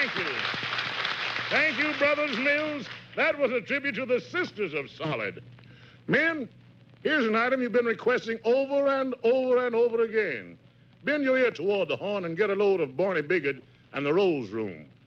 Thank you. Thank you, Brothers Mills. That was a tribute to the Sisters of Solid. Men, here's an item you've been requesting over and over and over again. Bend your ear toward the horn and get a load of Barney Bigot and the Rose Room.